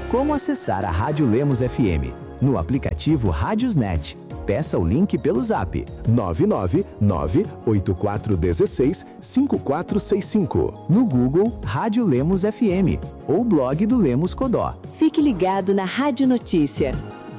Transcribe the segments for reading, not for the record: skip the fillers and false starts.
Como acessar a Rádio Lemos FM? No aplicativo Rádiosnet. Peça o link pelo Zap 999-8416-5465. No Google, Rádio Lemos FM ou blog do Lemos Codó. Fique ligado na Rádio Notícia.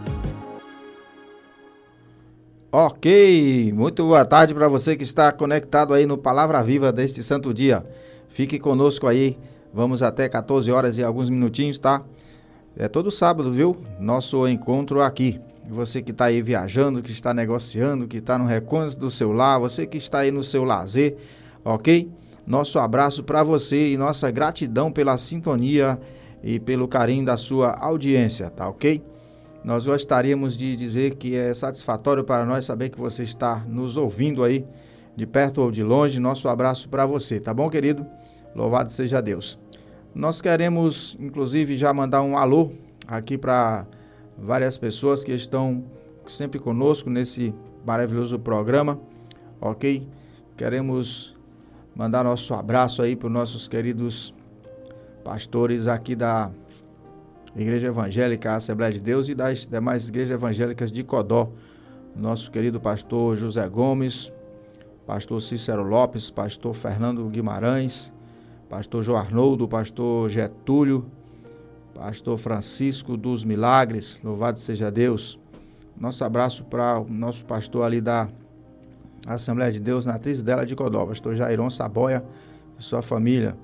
Ok, muito boa tarde para você que está conectado aí no Palavra Viva deste santo dia. Fique conosco aí, vamos até 14 horas e alguns minutinhos, tá? É todo sábado, viu? Nosso encontro aqui. Você que está aí viajando, que está negociando, que está no recôndito do seu lar, você que está aí no seu lazer, ok? Nosso abraço para você e nossa gratidão pela sintonia e pelo carinho da sua audiência, tá ok? Nós gostaríamos de dizer que é satisfatório para nós saber que você está nos ouvindo aí, de perto ou de longe. Nosso abraço para você, tá bom, querido? Louvado seja Deus. Nós queremos, inclusive, já mandar um alô aqui para várias pessoas que estão sempre conosco nesse maravilhoso programa, ok? Queremos mandar nosso abraço aí para os nossos queridos pastores aqui da Igreja Evangélica Assembleia de Deus e das demais igrejas evangélicas de Codó. Nosso querido pastor José Gomes, pastor Cícero Lopes, pastor Fernando Guimarães, pastor João Arnoldo, pastor Getúlio, pastor Francisco dos Milagres, louvado seja Deus. Nosso abraço para o nosso pastor ali da Assembleia de Deus, na atriz dela de Codó, pastor Jairon Saboia e sua família.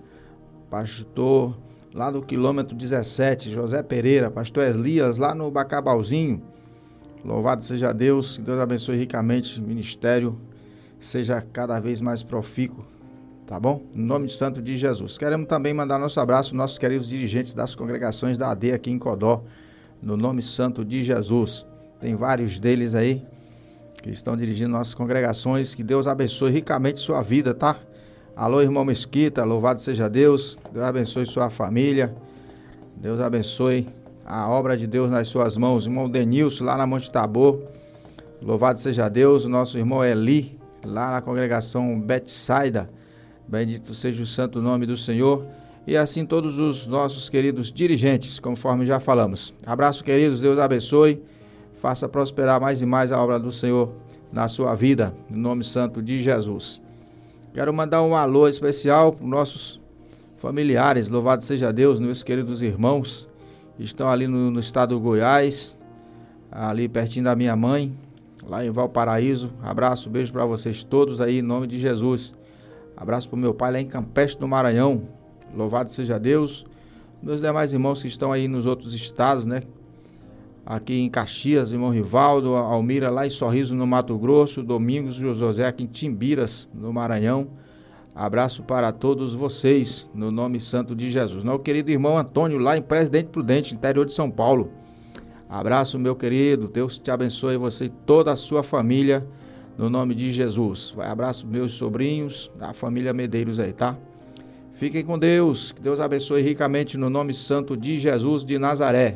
Pastor lá do quilômetro 17, José Pereira, pastor Elias, lá no Bacabalzinho. Louvado seja Deus, que Deus abençoe ricamente o ministério, seja cada vez mais profícuo. Tá bom? No nome santo de Jesus. Queremos também mandar nosso abraço aos nossos queridos dirigentes das congregações da AD aqui em Codó. No nome santo de Jesus. Tem vários deles aí que estão dirigindo nossas congregações. Que Deus abençoe ricamente sua vida, tá? Alô, irmão Mesquita, louvado seja Deus. Deus abençoe sua família. Deus abençoe a obra de Deus nas suas mãos. Irmão Denilson, lá na Monte Tabor. Louvado seja Deus. O nosso irmão Eli, lá na congregação Betsaida. Bendito seja o santo nome do Senhor. E assim todos os nossos queridos dirigentes, conforme já falamos. Abraço, queridos. Deus abençoe. Faça prosperar mais e mais a obra do Senhor na sua vida. No nome santo de Jesus. Quero mandar um alô especial para os nossos familiares. Louvado seja Deus, meus queridos irmãos. Estão ali no estado do Goiás. Ali pertinho da minha mãe. Lá em Valparaíso. Abraço, beijo para vocês todos aí, em nome de Jesus. Abraço para o meu pai lá em Campestre do Maranhão. Louvado seja Deus. Meus demais irmãos que estão aí nos outros estados, né? Aqui em Caxias, irmão Rivaldo, Almira lá em Sorriso, no Mato Grosso, Domingos José aqui em Timbiras, no Maranhão. Abraço para todos vocês, no nome santo de Jesus. Meu querido irmão Antônio, lá em Presidente Prudente, interior de São Paulo. Abraço, meu querido. Deus te abençoe, você e toda a sua família. No nome de Jesus. Vai, abraço meus sobrinhos, da família Medeiros aí, tá? Fiquem com Deus. Que Deus abençoe ricamente no nome santo de Jesus de Nazaré.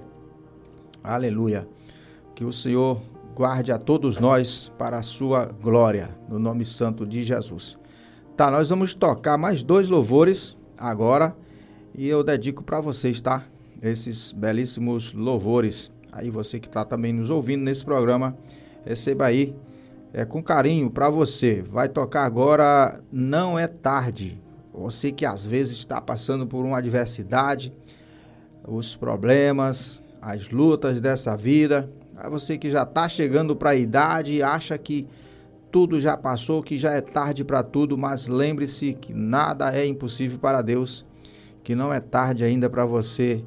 Aleluia. Que o Senhor guarde a todos nós para a sua glória. No nome santo de Jesus. Tá, nós vamos tocar mais 2 louvores agora. E eu dedico para vocês, tá? Esses belíssimos louvores. Aí você que está também nos ouvindo nesse programa, receba aí. Com carinho para você. Vai tocar agora Não é Tarde. Você que às vezes está passando por uma adversidade, os problemas, as lutas dessa vida. Você que já está chegando para a idade e acha que tudo já passou, que já é tarde para tudo, mas lembre-se que nada é impossível para Deus, que não é tarde ainda para você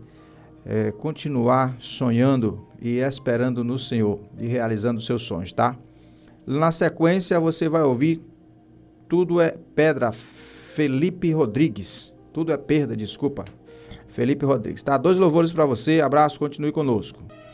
continuar sonhando e esperando no Senhor e realizando seus sonhos, tá? Na sequência, você vai ouvir Tudo é Pedra, Felipe Rodrigues. Tudo é Perda, desculpa. Felipe Rodrigues. Tá? 2 louvores para você. Abraço, continue conosco.